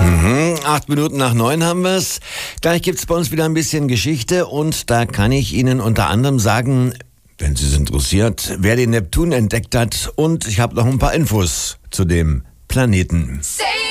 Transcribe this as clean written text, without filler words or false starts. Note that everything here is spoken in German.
8 Minuten nach 9 haben wir's. Gleich gibt's bei uns wieder ein bisschen Geschichte und da kann ich Ihnen unter anderem sagen, wenn Sie es interessiert, wer den Neptun entdeckt hat und ich habe noch ein paar Infos zu dem Planeten.